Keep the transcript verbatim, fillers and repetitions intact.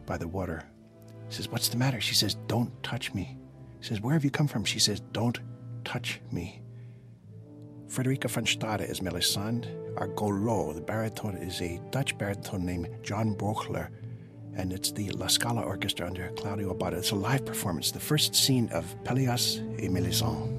by the water. He says, what's the matter? She says, don't touch me. He says, where have you come from? She says, don't touch me. Frederica van Stade is Melisande. Our Golo, the baritone, is a Dutch baritone named John Brochler, and it's the La Scala Orchestra under Claudio Abbado. It's a live performance, the first scene of Pelléas et Mélisande.